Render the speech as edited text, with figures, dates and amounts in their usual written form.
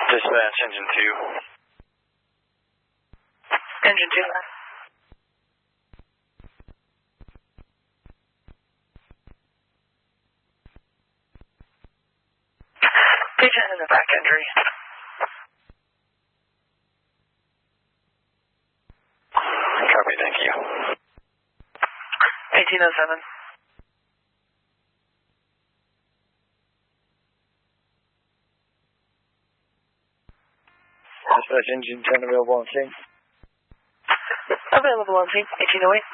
Dispatch, engine 2. Engine 2. Patient in the back entry. Copy, thank you. 1807. Dispatch, engine 10 available on scene. Available on scene, 1808.